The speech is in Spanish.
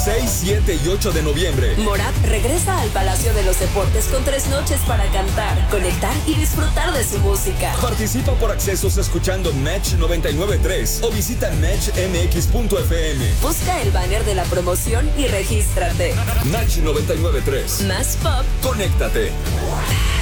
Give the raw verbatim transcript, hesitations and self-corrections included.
seis, siete y ocho de noviembre. Morat regresa al Palacio de los Deportes con tres noches para cantar, conectar y disfrutar de su música. Participa por accesos escuchando Match noventa y nueve punto tres o visita match m x punto f m. Busca el banner de la promoción y regístrate. Match noventa y nueve punto tres. Más pop. Conéctate.